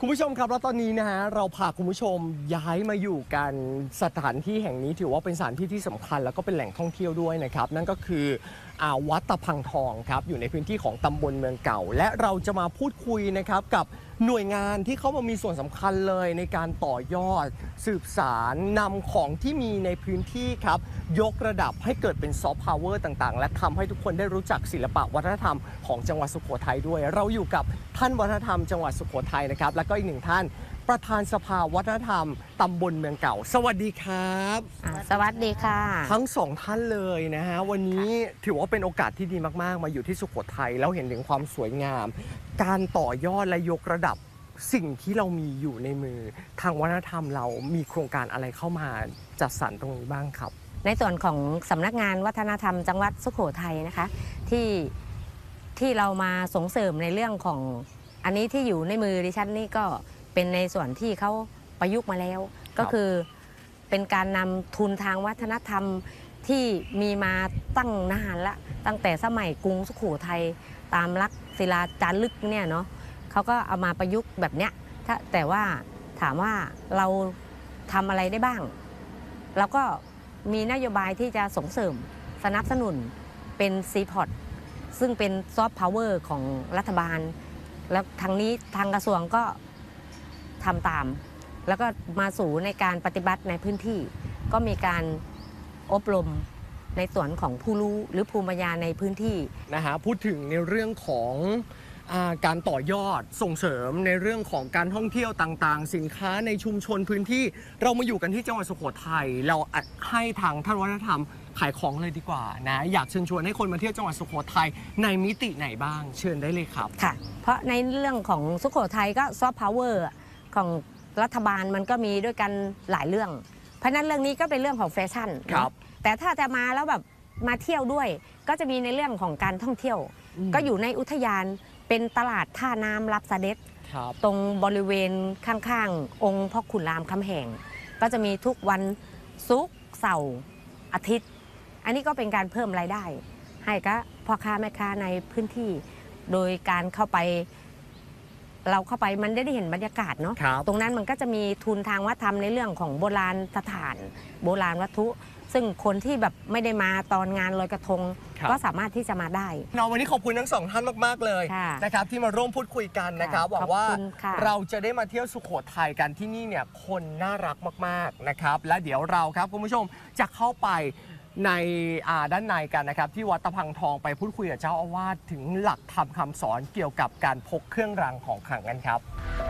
คุณผู้ชมครับแล้วตอนนี้นะฮะเราพาคุณผู้ชมย้ายมาอยู่กันสถานที่แห่งนี้ถือว่าเป็นสถานที่ที่สำคัญแล้วก็เป็นแหล่งท่องเที่ยวด้วยนะครับนั่นก็คือวัดตะพังทองครับอยู่ในพื้นที่ของตำบลเมืองเก่าและเราจะมาพูดคุยนะครับกับหน่วยงานที่เข้ามามีส่วนสำคัญเลยในการต่อยอดสืบสารนำของที่มีในพื้นที่ครับยกระดับให้เกิดเป็นซอฟต์พาวเวอร์ต่างๆและทำให้ทุกคนได้รู้จักศิลปะวัฒนธรรมของจังหวัดสุโขทัยด้วยเราอยู่กับท่านวัฒนธรรมจังหวัดสุโขทัยนะครับแล้วก็อีกหนึ่งท่านประธานสภาวัฒนธรรมตำบลเมืองเก่าสวัสดีครับสวัสดีค่ะทั้งสองท่านเลยนะฮะวันนี้ถือว่าเป็นโอกาสที่ดีมากๆมาอยู่ที่สุโขทัยแล้วเห็นถึงความสวยงามการต่อยอดและยกระดับสิ่งที่เรามีอยู่ในมือทางวัฒนธรรมเรามีโครงการอะไรเข้ามาจัดสรรตรงนี้บ้างครับในส่วนของสำนักงานวัฒนธรรมจังหวัดสุโขทัยนะคะที่เรามาส่งเสริมในเรื่องของอันนี้ที่อยู่ในมือดิฉันนี่ก็เป็นในส่วนที่เขาประยุกต์มาแล้วก็คือเป็นการนำทุนทางวัฒนธรรมที่มีมาตั้งนานละตั้งแต่สมัยกรุงสุโขทัยตามลักษณ์ศิลาจารึกเนี่ยเนาะเขาก็เอามาประยุกต์แบบเนี้ยแต่ว่าถามว่าเราทำอะไรได้บ้างเราก็มีนโยบายที่จะส่งเสริมสนับสนุนเป็น CPOT ซึ่งเป็นซอฟต์พาวเวอร์ของรัฐบาลแล้วทางนี้ทางกระทรวงก็ทำตามแล้วก็มาสู่ในการปฏิบัติในพื้นที่ก็มีการอบรมในส่วนของผู้รู้หรือภูมิปัญญาในพื้นที่นะฮะพูดถึงในเรื่องของการต่อยอดส่งเสริมในเรื่องของการท่องเที่ยวต่างๆสินค้าในชุมชนพื้นที่เรามาอยู่กันที่จังหวัดสุโขทัยเราให้ทางท่านวัฒนธรรมขายของเลยดีกว่านะอยากเชิญชวนให้คนมาเที่ยวจังหวัดสุโขทัยในมิติไหนบ้างเชิญได้เลยครับค่ะเพราะในเรื่องของสุโขทัยก็ซอฟต์พาวเวอร์ของรัฐบาลมันก็มีด้วยกันหลายเรื่องเพราะนั้นเรื่องนี้ก็เป็นเรื่องของแฟชั่นครับแต่ถ้าจะมาแล้วแบบมาเที่ยวด้วยก็จะมีในเรื่องของการท่องเที่ยวก็อยู่ในอุทยานเป็นตลาดท่าน้ำรับเสด็จตรงบริเวณข้างๆองค์พ่อขุนรามคำแหงก็จะมีทุกวันศุกร์เสาร์อาทิตย์อันนี้ก็เป็นการเพิ่มรายได้ให้กับพ่อค้าแม่ค้าในพื้นที่โดยการเข้าไปเราเข้าไปมันได้เห็นบรรยากาศเนาะตรงนั้นมันก็จะมีทุนทางวัฒนธรรมในเรื่องของโบราณสถานโบราณวัตถุซึ่งคนที่แบบไม่ได้มาตอนงานลอยกระทงก็สามารถที่จะมาได้วันนี้ขอบคุณทั้งสองท่านมากๆเลยนะครับที่มาร่วมพูดคุยกันนะครับหวังว่าเราจะได้มาเที่ยวสุโขทัยกันที่นี่เนี่ยคนน่ารักมากๆนะครับและเดี๋ยวเราครับคุณผู้ชมจะเข้าไปในด้านในกันนะครับที่วัดตะพังทองไปพูดคุยกับเจ้าอาวาสถึงหลักธรรมคำสอนเกี่ยวกับการพกเครื่องรางของขลังกันครับ